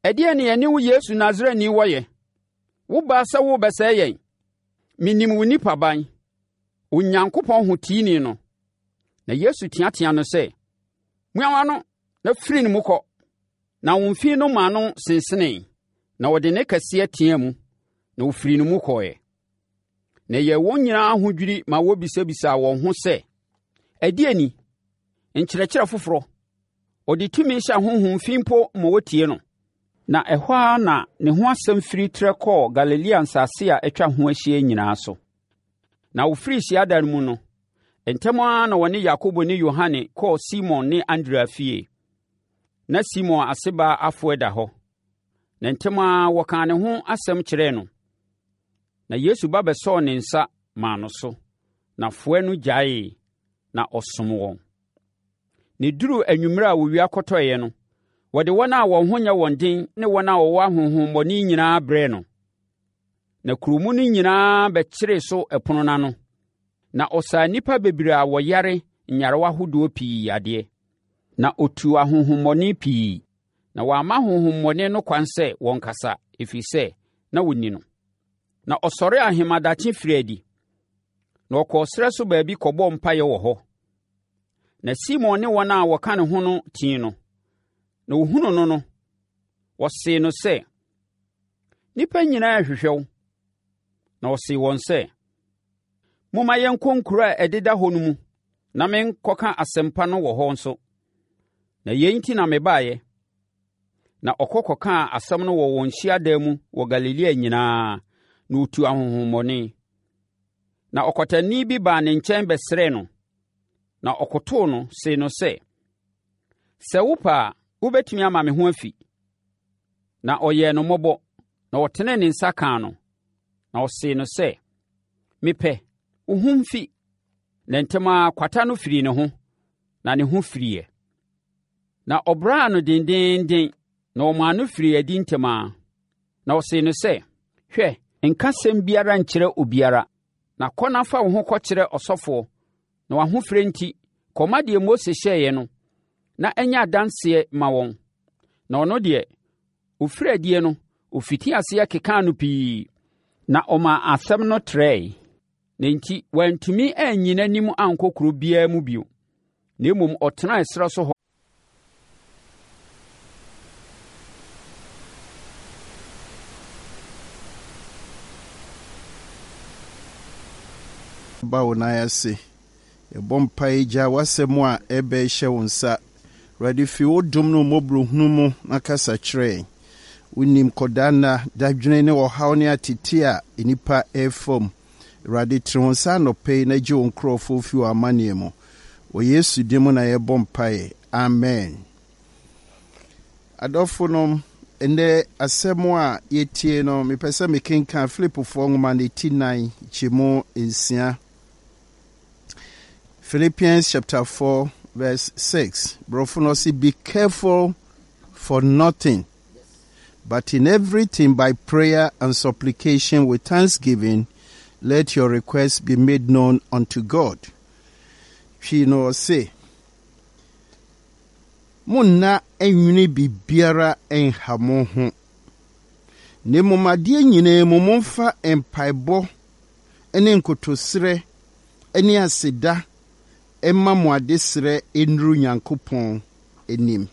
ɛdeɛ ne ɛne wo Yesu Nasareni wɔyɛ? Wo ba sɛ wo bɛsɛe yɛn. Minim wo nipa ban, Onyankopɔn hotiini no. Na Yesu teatea no sɛ, "Mmuawa no na firi ne mu kɔ." Na wo mfi no ma no sensene, na wɔde ne kɛseɛ teɛ mu, na ofiri ne mu kɔɛ. Na ɛyɛ wɔn nyinaa ho dwiri ma wɔbisabisaa wɔn ho sɛ, "Ɛdeɛ ni? Nkyerɛkyerɛ foforɔ. Ɔde tumi hyɛ honhom fi mpo ma wɔtie no." Na ɛhɔ ara na ne ho asɛm firi trɛ kɔɔ Galilea nsase a atwa ho ahyia nyinaa so. Na wɔfiri hyiadan mu no, ntɛm ara na wɔne Yakobo ne Yohane kɔɔ Simon ne Andrea fie. Na Simon aseba afoɔ da hɔ. Na ntɛm ara wɔkaa ne ho asɛm kyerɛɛ no. Na Yesu ba bɛsɔɔ ne nsa maa no so, na afoɔ no gyaee, na ɔsom wɔn. Ne duru anwummerɛ a owia kɔtɔeɛ no, wɔde wɔn a wɔn ho nyɛ wɔn den ne wɔn a wɔwɔ ahonhommɔne nyinaa brɛɛ no. Na kuromu no nyinaa bɛkyeree so ɛpono n'ano. Na ɔsaa nnipa bebree a wɔyare nyarewa ahodoɔ pii adeɛ. Na ɔtuu ahonhommɔne pii. Na wɔamma ahonhommɔne no kwan sɛ wɔnkasa, ɛfiri sɛ na wɔnni no. Na ɔsɔre ahemadakye firii adi. Na ɔkɔɔ srɛ so baabi kɔbɔɔ mpaeɛ wɔ hɔ. Na Simon ne wɔn a wɔka ne ho no tii no. Na wɔhunu no no, wɔsee no sɛ, "Nnipa nyinaa hwehwɛ wo." Na ɔsee wɔn sɛ, "Momma yɛnkɔ nkuro a ɛdeda hɔ no mu na menkɔka asɛmpa no wɔ hɔ nso." Na yei nti na mebaeɛ. Na ɔkɔkɔkaa asɛm no wɔ wɔn hyiadan mu wɔ Galilea nyinaa, na ɔtuu ahonhommɔne. Na ɔkwatani bi baa ne nkyɛn bɛsrɛɛ no. Na ɔkotoo no, see no sɛ, "Sɛ wopɛ a, wobɛtumi ama me ho afi." Na ɔyɛɛ no mmɔbɔ, na ɔtenee ne nsa kaa no. Na ɔsee no sɛ, "Mepɛ, wo ho mfi." Na ntɛm ara kwata no firii ne ho, na ne ho firiiɛ. Na ɔbraa no dendeenden, na ɔmaa no firii adi ntɛm ara. Na ɔsee no sɛ, "Hwɛ, nka sɛm biara nkyerɛ obiara, na kɔ na fa wo ho kɔkyerɛ ɔsɔfoɔ, na w'ahofrɛ nti, kɔma deɛ Mose hyɛeɛ no, na ɛnyɛ adanseɛ ma wɔn." Na ɔno deɛ, ɔfiri adie no, ɔfiti aseɛ kekaa no pii, na ɔmaa asɛm no trɛe. Na enti wantumi anyi n'anim ankɔ kuro biara mu bio, na mmom ɔtenaa ɛserɛ so hɔ. Bawo na yɛse yɛbɔ mpae gya w'asɛm a ɛbɛhyɛ wo nsa. Awurade fi wo dom no mmɔborɔhunu mu na kasa kyerɛ. Wonim kɔdaa nna dadwene ne ɔhaw ne atete a nnipa ɛfam. Awurade tiri wo nsa anɔpɛ na gye wo nkurɔfoɔ fi wɔ amanneɛ mu. Wɔ Yesu din mu na yɛbɔ mpae. Amen. Adɔfo nom, ɛnɛ asɛm a yɛtie no, mepɛ sɛ mekenka Filipofoɔ nwoma ne ti 9 kyɛmu 6. Philippians chapter 4 verse 6. Brofo no say, "Be careful for nothing, but in everything by prayer and supplication with thanksgiving, let your requests be made known unto God." She no say, "Munna enwini bibiara enha mo ho. Ne momade nyine momfa empaibo ene nkotosre ene aseda emma mo adesre enru Nyankopɔn enim."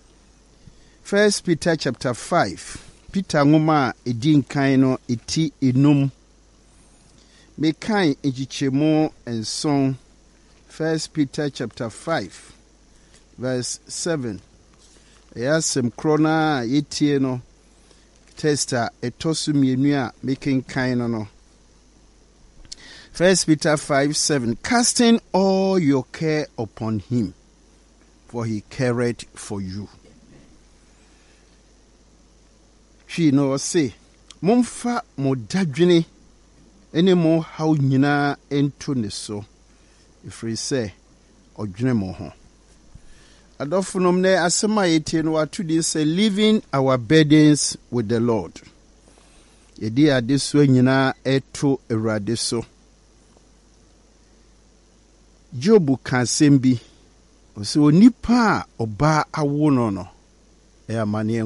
1 Peter chapter 5. Peter ngoma edi nkan no eti enum. Mekan ejichemu enson. 1 Peter chapter 5 verse 7. Eyasem krona yetie no testa etosu mienu a mekenkan no. 1 Peter 5:7. "Casting all your care upon him, for he careth for you." She no say, "Momfa mo dadwene ene mo haw nyinaa ento ne so, ɛfiri sɛ ɔdwene mo ho." Adɔfonom ne asɛm a yɛtie no wato din sɛ "Leaving our burdens with the Lord." Yɛde ade so nyinaa ɛto Awurade so. Job ka asɛm bi, ɔsɛ onipa a ɔbaa awo no no ɛyɛ amanneɛ